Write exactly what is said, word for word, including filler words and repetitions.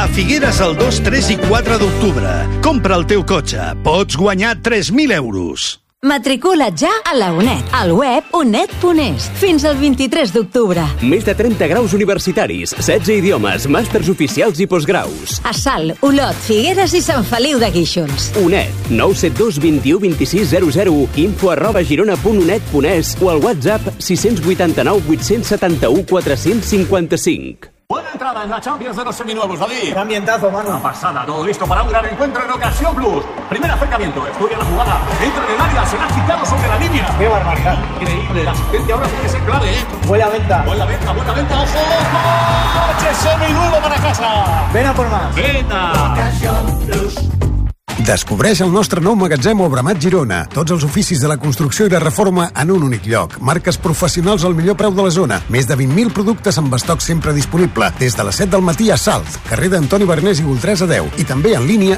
Figueres el dos, tres i quatre d'octubre. Compra el teu cotxe. Pots guanyar tres mil euros. Matricula't ja a la UNED, al web unet punt es, fins al vint-i-tres d'octubre. Més de trenta graus universitaris, setze idiomes, màsters oficials i postgraus. A Salt, Olot, Figueres i Sant Feliu de Guíxols. UNED, nou set dos vint u vint sis zero zero, info arroba girona punt unet punt es o al WhatsApp sis vuit nou vuit set u quatre cinc cinc. Buena entrada en la Champions de los seminuevos, David. Qué ambientazo, mano. Una pasada, todo listo para un gran encuentro en Ocasión Plus. Primer acercamiento, estudia la jugada, entra en el área, se la ha quitado sobre la línea. Qué barbaridad. Increíble, la asistencia ahora tiene que ser clave, ¿eh? Buena venta. Buena venta, buena venta, ojo. ¡Coche seminuevo para casa! Ven a por más. Venta. Ocasión Plus. Descobreix el nostre nou magatzem Obramat Girona. Tots els oficis de la construcció i la reforma en un únic lloc. Marques professionals al millor preu de la zona. Més de vint mil productes amb estoc sempre disponible. Des de les set del matí a Salt, carrer d'Antoni Bernés i Voltresa deu. I també en línia